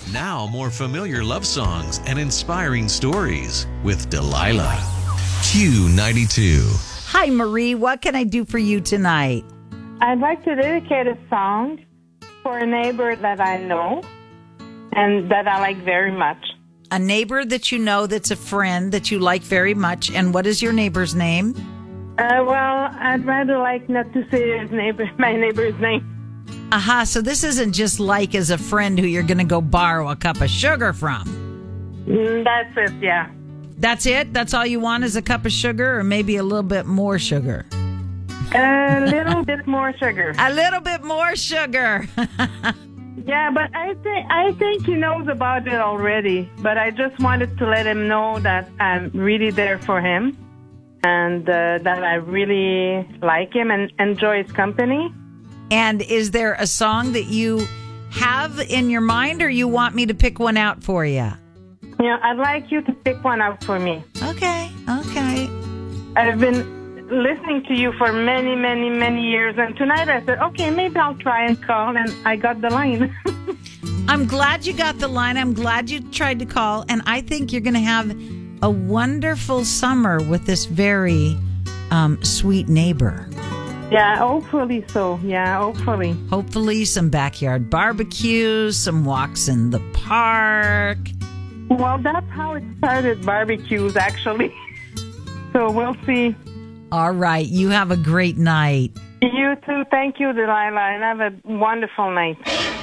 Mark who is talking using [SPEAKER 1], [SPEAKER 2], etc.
[SPEAKER 1] Now more familiar love songs and inspiring stories with Delilah. Q92.
[SPEAKER 2] Hi, Marie. What can I do for you tonight?
[SPEAKER 3] I'd like to dedicate a song for a neighbor that I know and that I like very much.
[SPEAKER 2] A neighbor that you know that's a friend that you like very much. And what is your neighbor's name?
[SPEAKER 3] Well, I'd rather like not to say my neighbor's name.
[SPEAKER 2] Aha, so this isn't just like as a friend who you're going to go borrow a cup of sugar from.
[SPEAKER 3] That's it, yeah.
[SPEAKER 2] That's it? That's all you want is a cup of sugar or maybe a little bit more sugar?
[SPEAKER 3] A little bit more sugar.
[SPEAKER 2] A little bit more sugar.
[SPEAKER 3] Yeah, but I think he knows about it already. But I just wanted to let him know that I'm really there for him and that I really like him and enjoy his company.
[SPEAKER 2] And is there a song that you have in your mind or you want me to pick one out for you?
[SPEAKER 3] Yeah, I'd like you to pick one out for me.
[SPEAKER 2] Okay.
[SPEAKER 3] I've been listening to you for many, many, many years, and tonight I said, okay, maybe I'll try and call, and I got the line.
[SPEAKER 2] I'm glad you got the line. I'm glad you tried to call, and I think you're going to have a wonderful summer with this very sweet neighbor.
[SPEAKER 3] Yeah, hopefully so. Yeah, hopefully.
[SPEAKER 2] Hopefully some backyard barbecues, some walks in the park.
[SPEAKER 3] Well, that's how it started, barbecues, actually. So we'll see.
[SPEAKER 2] All right. You have a great night.
[SPEAKER 3] You too. Thank you, Delilah, and have a wonderful night.